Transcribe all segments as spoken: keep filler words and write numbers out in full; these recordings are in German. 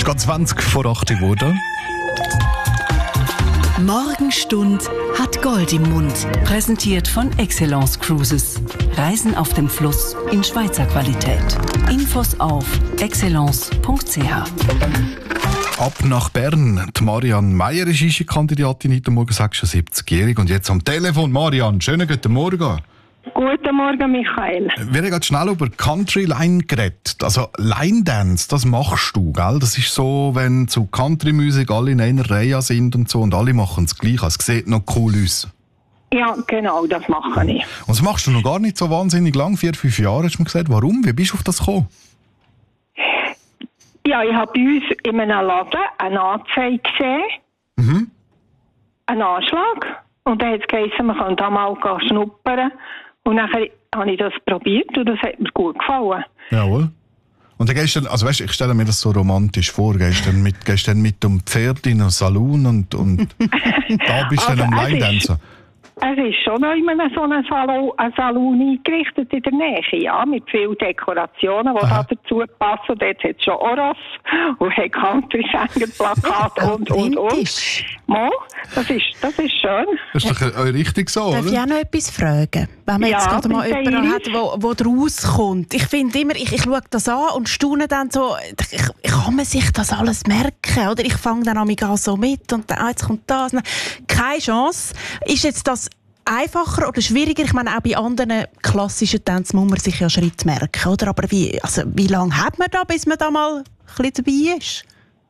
geht zwanzig vor acht geworden. Morgenstund hat Gold im Mund. Präsentiert von Excellence Cruises. Reisen auf dem Fluss in Schweizer Qualität. Infos auf excellence punkt c h. Ab nach Bern. Die Marianne Meier ist Kandidatin heute Morgen, sechsundsiebzigjährig. Und jetzt am Telefon. Marianne, schönen guten Morgen. Guten Morgen, Michael. Wir haben gerade schnell über Country Line geredet. Also Line Dance, das machst du, gell? Das ist so, wenn zu Country-Musik alle in einer Reihe sind und so und alle machen es gleich. Es sieht noch cool aus. Ja, genau, das mache ich. Und das machst du noch gar nicht so wahnsinnig lang, vier, fünf Jahre, hast du mir gesagt. Warum? Wie bist du auf das gekommen? Ja, ich habe bei uns in einem Laden eine Anzeige gesehen. Mhm. Einen Anschlag. Und dann hat es geheißen, man kann da mal schnuppern. Und dann habe ich das probiert und das hat mir gut gefallen. Jawohl. Und dann gehst du dann, also weißt, ich stelle mir das so romantisch vor, gehst du dann mit, gehst dann mit dem Pferd in einen Salon und, und da bist du Also, dann am es Line-Dancen. Es ist schon noch immer so ein Salon, ein Salon eingerichtet in der Nähe, ja, mit vielen Dekorationen, die da dazu passen. Dort hat es schon Oros und hat Country-Sänger-Plakate und, und, und. Mo, das ist, das ist schön. Das ist doch äh, richtig so, Darf oder? ich auch noch etwas fragen? Wenn man Ja, jetzt gerade mal bitte, jemanden Iris. hat, wo, wo draus kommt. Ich finde immer, ich, ich schaue das an und staune dann so, ich, kann man sich das alles merken? Oder ich fange dann an so mit und dann, ah, jetzt kommt das. Keine Chance. Ist jetzt das einfacher oder schwieriger? Ich meine, auch bei anderen klassischen Tänzen muss man sich ja Schritt merken, oder? Aber wie, also, wie lange hat man da, bis man da mal ein bisschen dabei ist?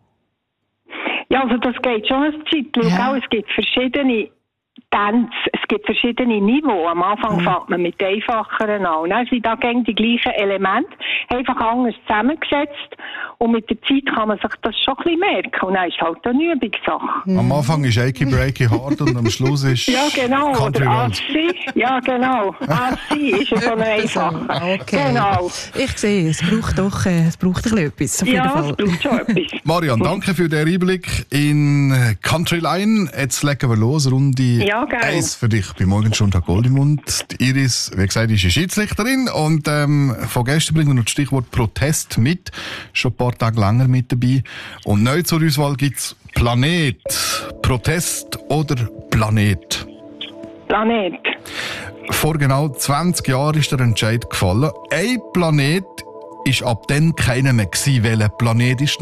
Ja, also das geht schon eine Zeit. Schau, Ja. auch, es gibt verschiedene Tänze, es gibt verschiedene Niveaus. Am Anfang Mhm. fängt man mit einfacheren an. Und dann sind da gegen die gleichen Elemente, einfach anders zusammengesetzt. Und mit der Zeit kann man sich das schon ein bisschen merken. Und dann ist halt eine Übungssache. Am Anfang ist Achy Breaky hard und am Schluss ist Ja, genau. Country Oder Road. Assi. Ja, genau. Assi ist ja so eine einfache. Okay. Genau. Ich sehe, es braucht doch äh, es braucht ein bisschen etwas, auf jeden Ja, Fall. es braucht schon etwas. Marianne, danke für den Einblick in Country Line. Jetzt legen wir los. Runde Ja, gerne. eins für dich bei Morgenstund hat Gold im Mund. Die Iris, wie gesagt, ist eine Schiedsrichterin und ähm, von gestern bringen wir noch das Stichwort Protest mit. Schon ein paar Tage länger mit dabei. Und neu zur Auswahl gibt es Planet, Protest oder Planet. Planet. Vor genau zwanzig Jahren ist der Entscheid gefallen. Ein Planet ist ab dann keiner mehr gewesen. Welcher Planet ist